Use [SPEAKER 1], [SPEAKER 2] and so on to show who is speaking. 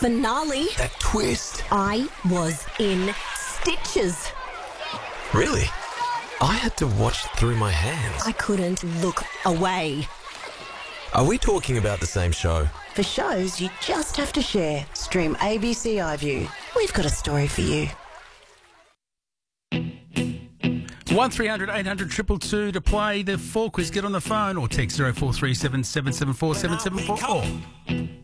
[SPEAKER 1] finale.
[SPEAKER 2] That twist.
[SPEAKER 1] I was in stitches.
[SPEAKER 2] Really? I had to watch through my hands.
[SPEAKER 1] I couldn't look away.
[SPEAKER 2] Are we talking about the same show?
[SPEAKER 3] For shows you just have to share, stream ABC iView. We've got a story for you.
[SPEAKER 4] 1300 800 222 to play the 4 quiz. Get on the phone or text 0437 774 774.